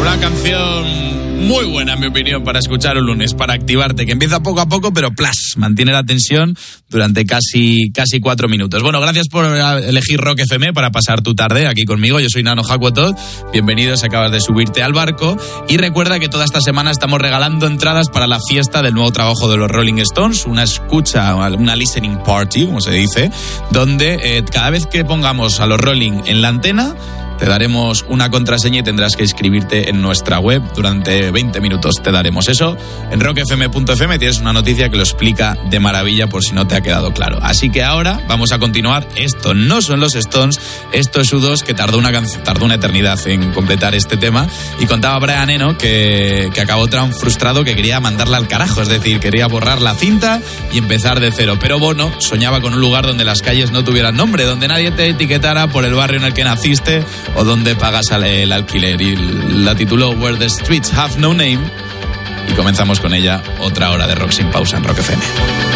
Una canción muy buena, en mi opinión, para escuchar un lunes, para activarte, que empieza poco a poco, pero mantiene la tensión durante casi 4 minutos. Bueno, gracias por elegir Rock FM para pasar tu tarde aquí conmigo. Yo soy Nano Hakuotot. Bienvenidos, acabas de subirte al barco. Y recuerda que toda esta semana estamos regalando entradas para la fiesta del nuevo trabajo de los Rolling Stones, una listening party, como se dice, donde cada vez que pongamos a los Rolling en la antena, te daremos una contraseña y tendrás que inscribirte en nuestra web. Durante 20 minutos te daremos eso. En rockfm.fm tienes una noticia que lo explica de maravilla por si no te ha quedado claro. Así que ahora vamos a continuar. Esto no son los Stones, esto es U2, que tardó una eternidad en completar este tema. Y contaba Brian Eno que acabó tan frustrado que quería mandarla al carajo. Es decir, quería borrar la cinta y empezar de cero. Pero Bono soñaba con un lugar donde las calles no tuvieran nombre, donde nadie te etiquetara por el barrio en el que naciste o donde pagas el alquiler, y la tituló Where the Streets Have No Name, y comenzamos con ella otra hora de rock sin pausa en Rock FM.